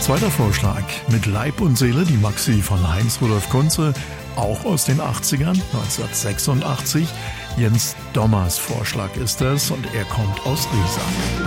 Zweiter Vorschlag mit Leib und Seele, die Maxi von Heinz-Rudolf Kunze, auch aus den 80ern, 1986. Jens Dommers Vorschlag ist es und er kommt aus Riesa.